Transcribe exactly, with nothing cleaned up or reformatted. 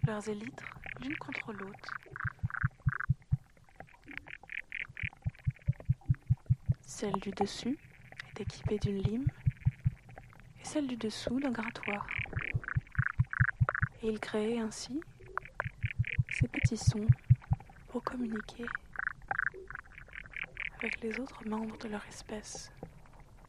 leurs élytres l'une contre l'autre. Celle du dessus est équipée d'une lime et celle du dessous d'un grattoir. Et ils créaient ainsi ces petits sons pour communiquer avec les autres membres de leur espèce.